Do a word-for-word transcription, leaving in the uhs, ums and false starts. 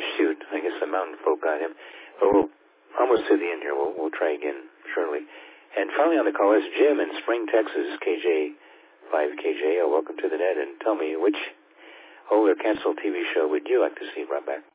shoot. I guess the mountain folk got him. But we'll almost to the end here. We'll, we'll try again shortly. And finally on the call is Jim in Spring, Texas, K J five K J. Oh, welcome to the net. And tell me, which old or canceled T V show would you like to see brought back?